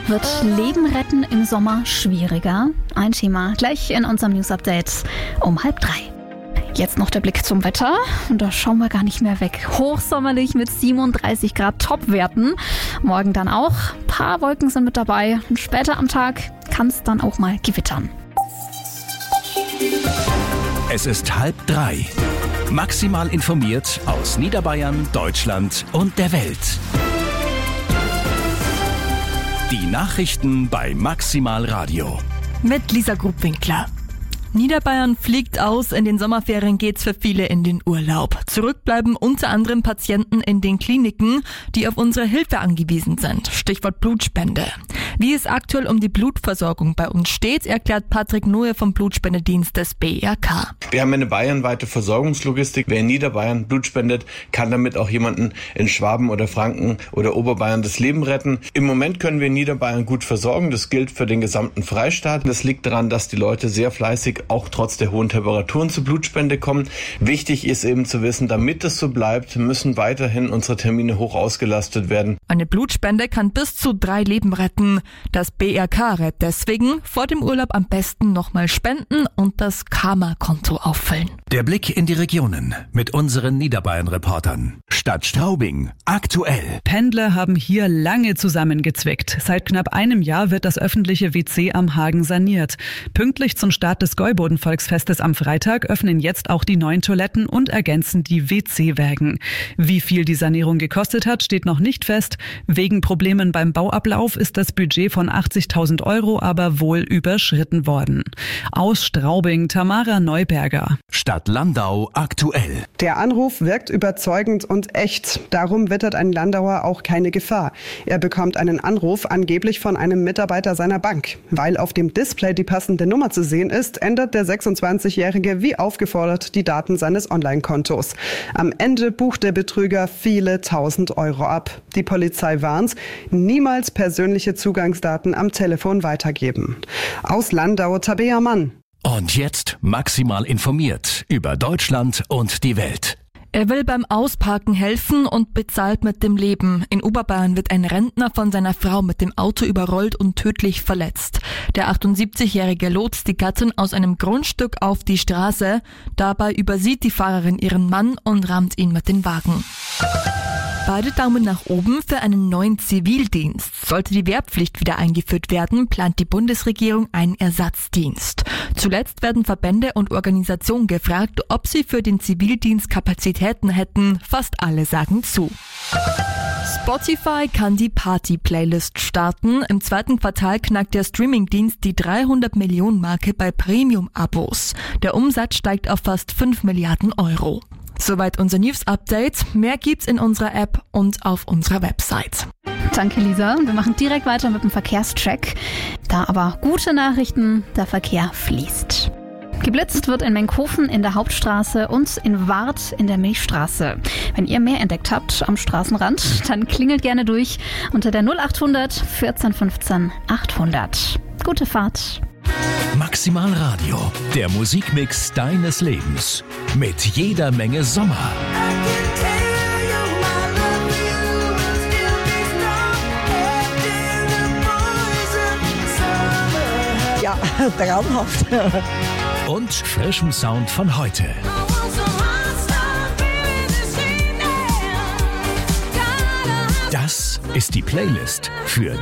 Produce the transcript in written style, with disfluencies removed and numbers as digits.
Wird Leben retten im Sommer schwieriger? Ein Thema gleich in unserem News-Update um 2:30. Jetzt noch der Blick zum Wetter. Und da schauen wir gar nicht mehr weg. Hochsommerlich mit 37 Grad Topwerten. Morgen dann auch. Ein paar Wolken sind mit dabei. Und später am Tag kann es dann auch mal gewittern. Es ist 2:30. Maximal informiert aus Niederbayern, Deutschland und der Welt. Die Nachrichten bei Maximal Radio. Mit Lisa Grubwinkler. Niederbayern fliegt aus, in den Sommerferien geht's für viele in den Urlaub. Zurückbleiben unter anderem Patienten in den Kliniken, die auf unsere Hilfe angewiesen sind. Stichwort Blutspende. Wie es aktuell um die Blutversorgung bei uns steht, erklärt Patrick Noe vom Blutspendedienst des BRK. Wir haben eine bayernweite Versorgungslogistik. Wer in Niederbayern Blut spendet, kann damit auch jemanden in Schwaben oder Franken oder Oberbayern das Leben retten. Im Moment können wir in Niederbayern gut versorgen. Das gilt für den gesamten Freistaat. Das liegt daran, dass die Leute sehr fleißig auch trotz der hohen Temperaturen zur Blutspende kommen. Wichtig ist eben zu wissen, damit es so bleibt, müssen weiterhin unsere Termine hoch ausgelastet werden. Eine Blutspende kann bis zu 3 Leben retten. Das BRK rät deswegen, vor dem Urlaub am besten nochmal spenden und das Karma-Konto auffüllen. Der Blick in die Regionen mit unseren Niederbayern-Reportern. Stadt Straubing, aktuell. Pendler haben hier lange zusammengezwickt. Seit knapp einem Jahr wird das öffentliche WC am Hagen saniert. Pünktlich zum Start des Gäuboden-Volksfestes am Freitag öffnen jetzt auch die neuen Toiletten und ergänzen die WC-Wägen. Wie viel die Sanierung gekostet hat, steht noch nicht fest. Wegen Problemen beim Bauablauf ist das Budget von 80.000 € aber wohl überschritten worden. Aus Straubing, Tamara Neuberger. Stadt Landau, aktuell. Der Anruf wirkt überzeugend und echt. Darum wittert ein Landauer auch keine Gefahr. Er bekommt einen Anruf angeblich von einem Mitarbeiter seiner Bank. Weil auf dem Display die passende Nummer zu sehen ist, ändert der 26-Jährige wie aufgefordert die Daten seines Online-Kontos. Am Ende bucht der Betrüger viele 1.000 € ab. Die Polizei warnt, niemals persönliche Zugangsdaten am Telefon weitergeben. Aus Landau, Tabea Mann. Und jetzt maximal informiert über Deutschland und die Welt. Er will beim Ausparken helfen und bezahlt mit dem Leben. In Oberbayern wird ein Rentner von seiner Frau mit dem Auto überrollt und tödlich verletzt. Der 78-Jährige lotst die Gattin aus einem Grundstück auf die Straße. Dabei übersieht die Fahrerin ihren Mann und rammt ihn mit dem Wagen. Beide Daumen nach oben für einen neuen Zivildienst. Sollte die Wehrpflicht wieder eingeführt werden, plant die Bundesregierung einen Ersatzdienst. Zuletzt werden Verbände und Organisationen gefragt, ob sie für den Zivildienst Kapazitäten hätten. Fast alle sagen zu. Spotify kann die Party-Playlist starten. Im 2. Quartal knackt der Streamingdienst die 300-Millionen-Marke bei Premium-Abos. Der Umsatz steigt auf fast 5 Milliarden €. Soweit unser News-Update. Mehr gibt's in unserer App und auf unserer Website. Danke, Lisa. Wir machen direkt weiter mit dem Verkehrscheck. Da aber gute Nachrichten, der Verkehr fließt. Geblitzt wird in Menkhofen in der Hauptstraße und in Warth in der Milchstraße. Wenn ihr mehr entdeckt habt am Straßenrand, dann klingelt gerne durch unter der 0800 14 15 800. Gute Fahrt. Maximal Radio, der Musikmix deines Lebens. Mit jeder Menge Sommer. Ja, traumhaft. Und frischem Sound von heute. Das ist die Playlist für